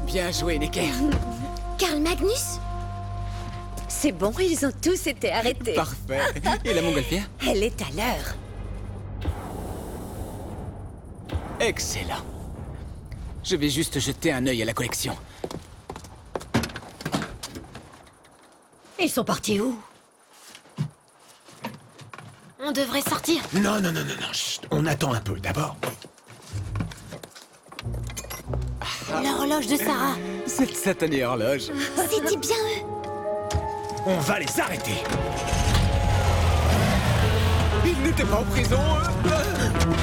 Bien joué, Necker. Karl Magnus? C'est bon, ils ont tous été arrêtés. Parfait. Et la montgolfière? Elle est à l'heure. Excellent. Je vais juste jeter un œil à la collection. Ils sont partis où? On devrait sortir. Non, chut, on attend un peu d'abord. L'horloge de Sarah. Cette satanée horloge. C'était bien eux. On va les arrêter. Ils n'étaient pas en prison, eux.